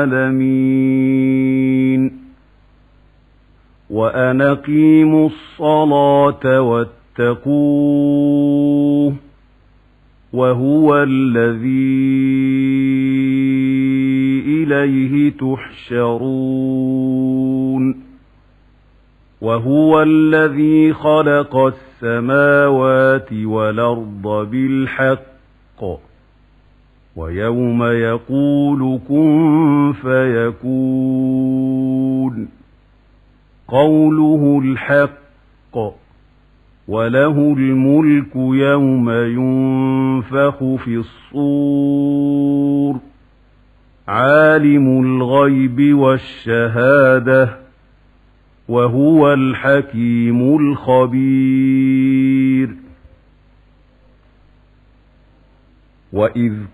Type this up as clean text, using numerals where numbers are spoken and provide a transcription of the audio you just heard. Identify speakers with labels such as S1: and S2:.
S1: العالمين. وأن أقيموا الصلاة واتقوه وهو الذي إليه تحشرون. وهو الذي خلق السماوات والأرض بالحق ويوم يقول كن فيكون قوله الحق وله الملك يوم ينفخ في الصور عالم الغيب والشهادة وهو الحكيم الخبير. وإذ